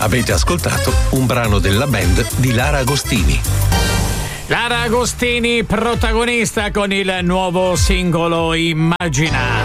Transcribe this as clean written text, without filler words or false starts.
Avete ascoltato un brano della band di Lara Agostini. Lara Agostini protagonista con il nuovo singolo Immagina.